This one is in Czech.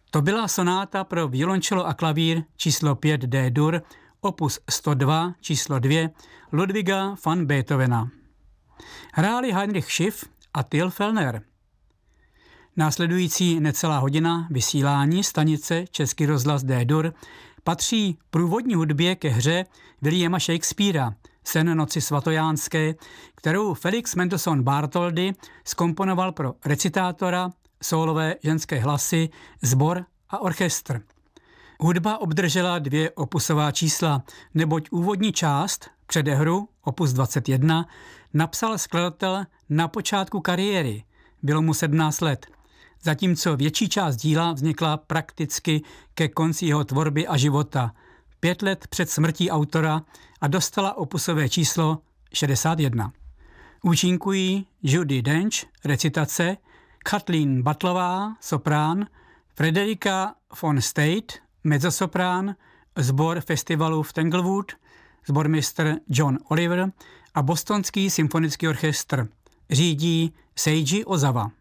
To byla sonáta pro violoncello a klavír číslo 5 D-dur, opus 102, číslo 2, Ludwiga van Beethovena. Hráli Heinrich Schiff a Till Fellner. Následující necelá hodina vysílání stanice Český rozhlas D-dur patří průvodní hudbě ke hře Williama Shakespearea Sen noci svatojánské, kterou Felix Mendelssohn Bartholdy zkomponoval pro recitátora, sólové ženské hlasy, sbor a orchestr. Hudba obdržela 2 opusová čísla, neboť úvodní část, předehru, opus 21, napsal skladatel na počátku kariéry, bylo mu 17 let, zatímco větší část díla vznikla prakticky ke konci jeho tvorby a života, 5 let před smrtí autora a dostala opusové číslo 61. Účinkují Judi Dench, recitace, Kathleen Butlová, soprán, Frederika von Stade, mezzosoprán, sbor festivalu v Tanglewood, sbormistr John Oliver a Bostonský symfonický orchestr. Řídí Seiji Ozawa.